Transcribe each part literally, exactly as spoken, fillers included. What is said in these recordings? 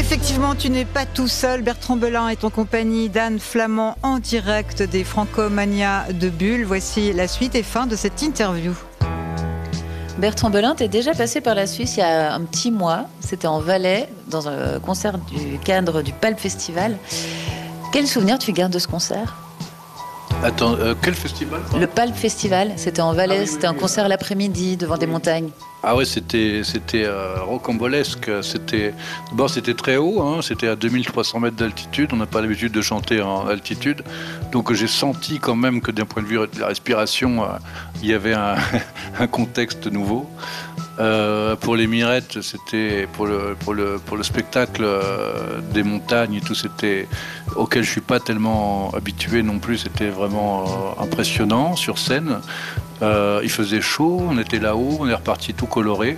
Effectivement, tu n'es pas tout seul. Bertrand Belin est en compagnie d'Anne Flamand en direct des Francomania de Bulle. Voici la suite et fin de cette interview. Bertrand Belin, tu es déjà passé par la Suisse il y a un petit mois. C'était en Valais, dans un concert du cadre du Palp Festival. Quel souvenir tu gardes de ce concert ? Attends, euh, quel festival ? Le Palp Festival, c'était en Valais, Ah oui, c'était oui, un oui. concert l'après-midi devant des montagnes. Ah ouais, c'était c'était euh, rocambolesque. C'était d'abord c'était très haut, hein, c'était à deux mille trois cents mètres d'altitude. On n'a pas l'habitude de chanter en altitude, donc j'ai senti quand même que d'un point de vue de la respiration, euh, il y avait un, un contexte nouveau. Euh, pour les mirettes, c'était pour le pour le pour le spectacle euh, des montagnes et tout, c'était auquel je suis pas tellement habitué non plus. C'était vraiment euh, impressionnant sur scène. Euh, il faisait chaud, on était là-haut, on est reparti tout coloré.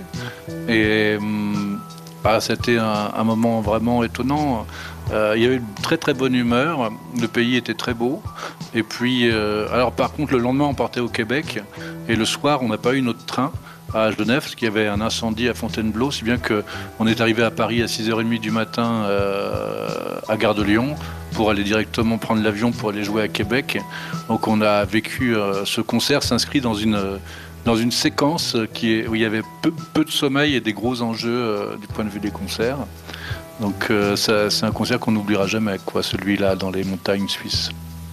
Et hum, ah, c'était un, un moment vraiment étonnant. Euh, il y avait une très très bonne humeur, le pays était très beau. Et puis, euh, alors par contre, le lendemain, on partait au Québec. Et le soir, on n'a pas eu notre train à Genève, parce qu'il y avait un incendie à Fontainebleau, si bien qu'on est arrivé à Paris à six heures trente du matin euh, à Gare de Lyon pour aller directement prendre l'avion pour aller jouer à Québec. Donc on a vécu euh, ce concert s'inscrit dans une, dans une séquence qui est, où il y avait peu, peu de sommeil et des gros enjeux euh, du point de vue des concerts. Donc euh, ça, c'est un concert qu'on n'oubliera jamais, quoi, celui-là dans les montagnes suisses.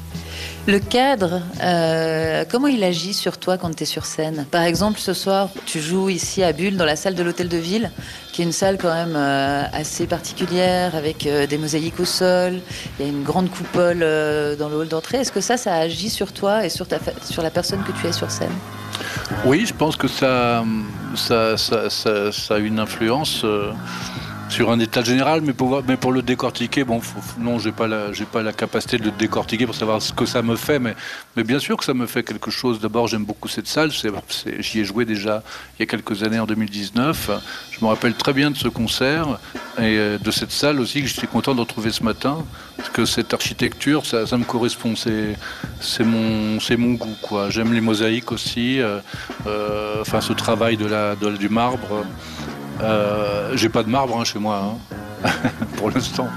Le cadre, euh, comment il agit sur toi quand tu es sur scène ? Par exemple, ce soir, tu joues ici à Bulle, dans la salle de l'Hôtel de Ville, qui est une salle quand même euh, assez particulière, avec euh, des mosaïques au sol, il y a une grande coupole euh, dans le hall d'entrée. Est-ce que ça, ça agit sur toi et sur, ta fa- sur la personne que tu es sur scène ? Oui, je pense que ça, ça, ça, ça, ça a une influence euh, sur un état général, mais pour, mais pour le décortiquer, bon, faut, non, j'ai pas la, j'ai pas la capacité de le décortiquer pour savoir ce que ça me fait, mais, mais bien sûr que ça me fait quelque chose. D'abord, j'aime beaucoup cette salle, c'est, c'est, j'y ai joué déjà il y a quelques années, en deux mille dix-neuf. Je me rappelle très bien de ce concert et de cette salle aussi que j'étais content de retrouver ce matin, parce que cette architecture, ça, ça me correspond, c'est, c'est, mon, c'est mon goût, quoi. J'aime les mosaïques aussi, euh, euh, enfin ce travail de la, de, du marbre. Euh, j'ai pas de marbre hein, chez moi, hein. Pour l'instant.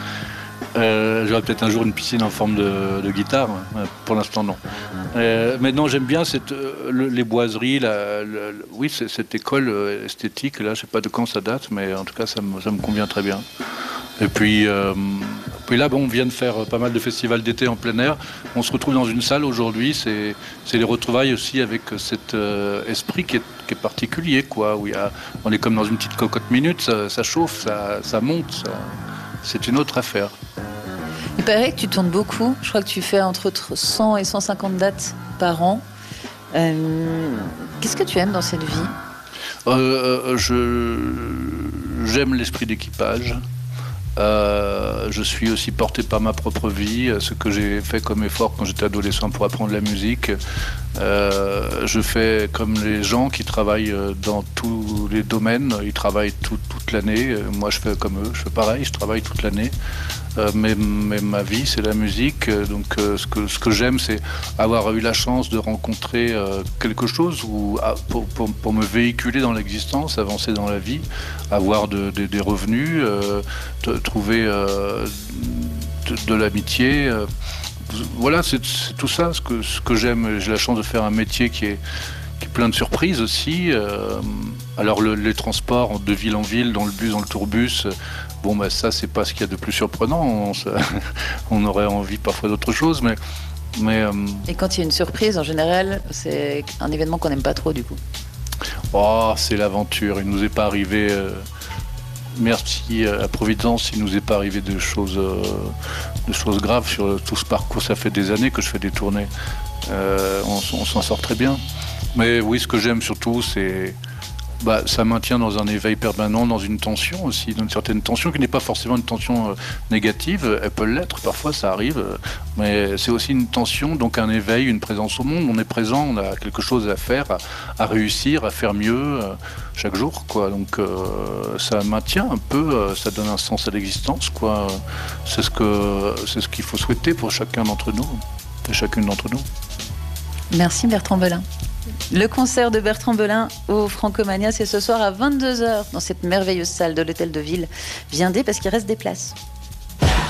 Euh, j'aurai peut-être un jour une piscine en forme de, de guitare, hein. Pour l'instant non. Euh, mais non, j'aime bien cette, le, les boiseries, la, la, la, oui, c'est, cette école esthétique, là, je sais pas de quand ça date, mais en tout cas ça me, ça me convient très bien. Et puis, euh, puis là, bon, on vient de faire pas mal de festivals d'été en plein air. On se retrouve dans une salle aujourd'hui. C'est, c'est les retrouvailles aussi avec cet euh, esprit qui est, qui est particulier, quoi. Où il y a, on est comme dans une petite cocotte minute, ça, ça chauffe, ça, ça monte. Ça, c'est une autre affaire. Il paraît que tu tournes beaucoup. Je crois que tu fais entre cent et cent cinquante dates par an. Euh, qu'est-ce que tu aimes dans cette vie ? euh, je, J'aime l'esprit d'équipage. Euh, je suis aussi porté par ma propre vie, ce que j'ai fait comme effort quand j'étais adolescent pour apprendre la musique. Euh, je fais comme les gens qui travaillent dans tous les domaines, ils travaillent tout, toute l'année. Moi je fais comme eux, je fais pareil, je travaille toute l'année. Euh, mais, mais ma vie c'est la musique, donc euh, ce, que, ce que j'aime c'est avoir eu la chance de rencontrer euh, quelque chose où, ah, pour, pour, pour me véhiculer dans l'existence, avancer dans la vie, avoir de, de, des revenus, euh, de, trouver euh, de, de l'amitié. Euh, voilà, c'est, c'est tout ça ce que, ce que j'aime. J'ai la chance de faire un métier qui est, qui est plein de surprises aussi. Euh, alors le, les transports de ville en ville, dans le bus, dans le tourbus, bon bah ça c'est pas ce qu'il y a de plus surprenant. On, ça, on aurait envie parfois d'autre chose, mais... mais euh... Et quand il y a une surprise, en général, c'est un événement qu'on n'aime pas trop du coup. Oh, c'est l'aventure. Il nous est pas arrivé... Euh... Merci à Providence, il nous est pas arrivé de choses, euh, de choses graves sur tout ce parcours. Ça fait des années que je fais des tournées. Euh, on, on s'en sort très bien. Mais oui, ce que j'aime surtout, c'est... Bah, ça maintient dans un éveil permanent, dans une tension aussi, dans une certaine tension qui n'est pas forcément une tension euh, négative, elle peut l'être, parfois ça arrive, euh, mais c'est aussi une tension, donc un éveil, une présence au monde, on est présent, on a quelque chose à faire, à, à réussir, à faire mieux euh, chaque jour, quoi. Donc euh, ça maintient un peu, euh, ça donne un sens à l'existence, quoi. C'est ce que, c'est ce qu'il faut souhaiter pour chacun d'entre nous, et chacune d'entre nous. Merci Bertrand Belin. Le concert de Bertrand Belin au Francomania, c'est ce soir à vingt-deux heures dans cette merveilleuse salle de l'Hôtel de Ville. Viendez parce qu'il reste des places.